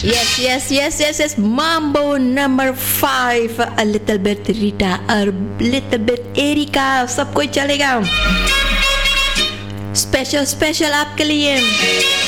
Yes. Mambo number 5. A little bit Rita, a little bit Erika. सब कोई चलेगा. Special आपके लिए.